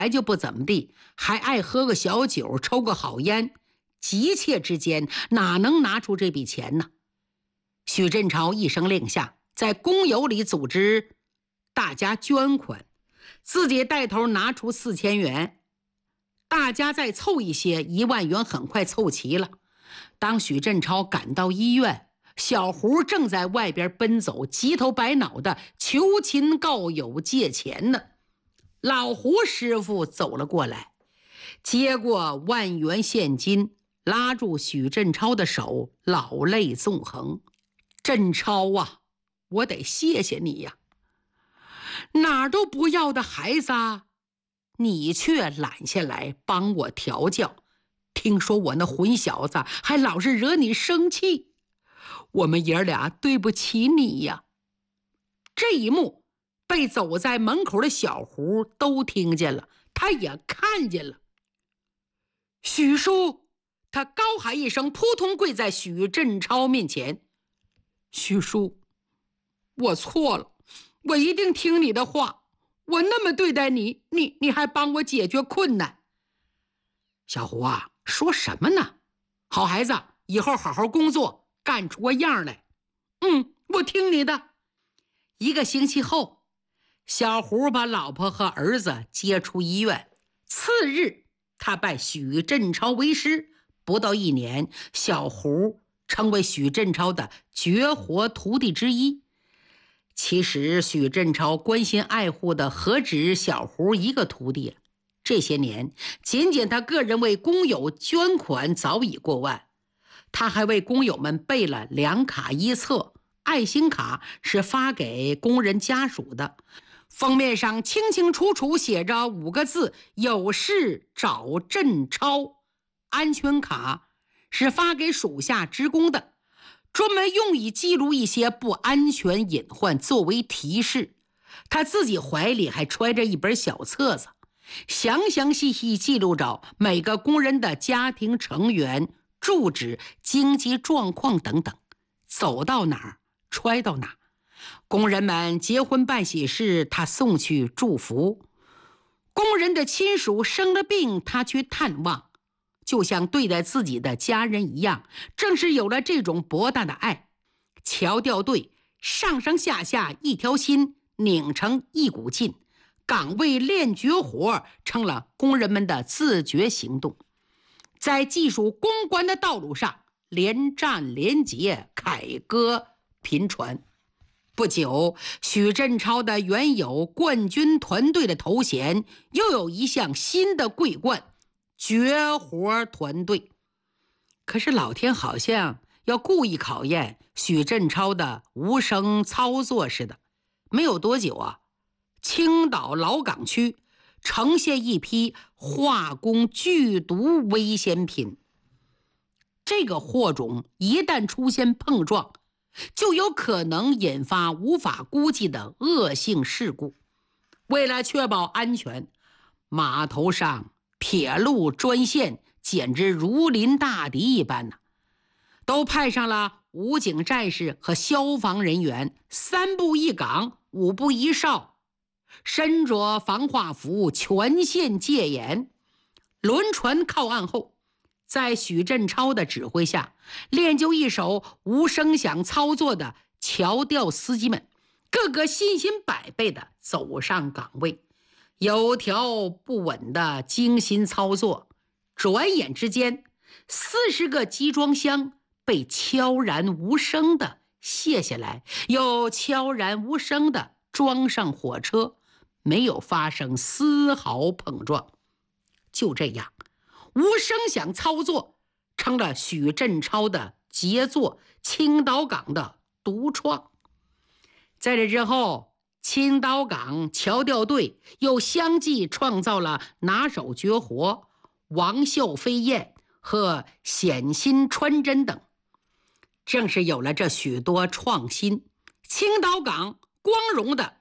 来就不怎么地，还爱喝个小酒，抽个好烟，急切之间哪能拿出这笔钱呢？许振超一声令下，在公有里组织大家捐款，自己带头拿出4000元，大家再凑一些，1万元很快凑齐了。当许振超赶到医院，小胡正在外边奔走，急头白脑的求亲告友借钱呢。老胡师傅走了过来，接过1万元现金，拉住许振超的手，老泪纵横。振超啊，我得谢谢你呀！哪儿都不要的孩子，你却揽下来帮我调教。听说我那混小子还老是惹你生气，我们爷俩对不起你呀。这一幕被走在门口的小胡都听见了，他也看见了。许叔，他高喊一声，扑通跪在许振超面前。许叔，我错了，我一定听你的话，我那么对待你，你还帮我解决困难。小胡啊，说什么呢？好孩子，以后好好工作，干出个样来。我听你的。1个星期后，小胡把老婆和儿子接出医院。次日，他拜许振超为师。不到1年，小胡成为许振超的绝活徒弟之一。其实许振超关心爱护的何止小胡一个徒弟，这些年仅仅他个人为工友捐款早已过万。他还为工友们备了2卡1册，爱心卡是发给工人家属的，封面上清清楚楚写着5个字：有事找振超。安全卡是发给属下职工的，专门用以记录一些不安全隐患作为提示。他自己怀里还揣着一本小册子，详详细细记录着每个工人的家庭成员、住址、经济状况等等，走到哪儿揣到哪儿。工人们结婚办喜事，他送去祝福；工人的亲属生了病，他去探望，就像对待自己的家人一样。正是有了这种博大的爱，桥调队上上下下一条心，拧成一股劲，岗位练绝活成了工人们的自觉行动。在技术攻关的道路上，连战连捷，凯歌频传。不久，许振超的原有冠军团队的头衔又有一项新的桂冠——绝活团队。可是老天好像要故意考验许振超的无声操作似的。没有多久啊，青岛老岗区呈现一批化工剧毒危险品。这个货种一旦出现碰撞，就有可能引发无法估计的恶性事故。为了确保安全，码头上铁路专线简直如临大敌一般呢，都派上了武警战士和消防人员，3步1岗，5步1哨，身着防化服，全线戒严。轮船靠岸后，在许振超的指挥下，练就一手无声响操作的桥调司机们，个个信心百倍地走上岗位，有条不紊的精心操作。转眼之间，40个集装箱被悄然无声地卸下来，又悄然无声地装上火车，没有发生丝毫碰撞。就这样，无声响操作成了许振超的杰作，青岛港的独创。在这之后，青岛港桥调队又相继创造了拿手绝活王秀飞燕和显心穿针等。正是有了这许多创新，青岛港光荣的